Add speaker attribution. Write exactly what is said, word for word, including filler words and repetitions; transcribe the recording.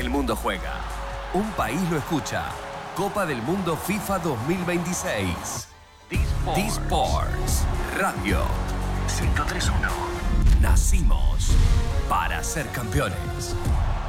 Speaker 1: el mundo juega. Un país lo escucha. Copa del Mundo FIFA dos mil veintiséis. D-Sports Radio ciento tres punto uno. Nacimos para ser campeones.